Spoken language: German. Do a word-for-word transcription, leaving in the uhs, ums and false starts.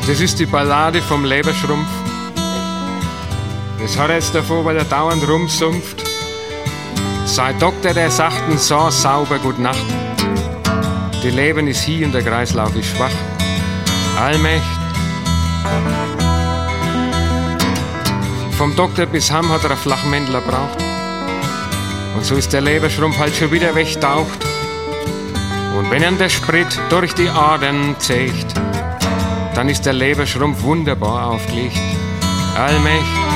Das ist die Ballade vom Leberschrumpf. Das hat er jetzt davon, weil er dauernd rumsumpft. Sein Doktor, der sagt ihn so sauber Gut Nacht. Die Leben ist hier und der Kreislauf ist schwach. Allmächt. Vom Doktor bis heim hat er ein Flachmändler braucht. Und so ist der Leberschrumpf halt schon wieder wegtaucht. Und wenn ihm der Sprit durch die Adern zecht, dann ist der Leberschrumpf wunderbar aufgelegt. Allmächt.